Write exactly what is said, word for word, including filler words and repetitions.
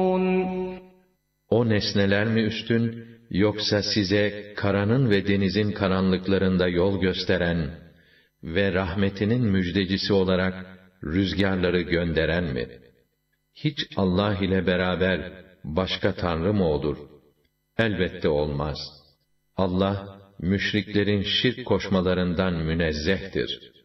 O nesneler mi üstün, yoksa size karanın ve denizin karanlıklarında yol gösteren ve rahmetinin müjdecisi olarak rüzgarları gönderen mi? Hiç Allah ile beraber başka tanrı mı olur? Elbette olmaz. Allah, müşriklerin şirk koşmalarından münezzehtir.